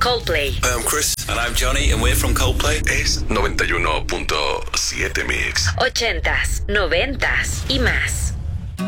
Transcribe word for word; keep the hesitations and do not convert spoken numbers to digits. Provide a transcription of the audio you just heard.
Coldplay. Hi, I'm Chris. And I'm Johnny, and we're from Coldplay. Es noventa y uno punto siete Mix. Ochentas, noventas y más.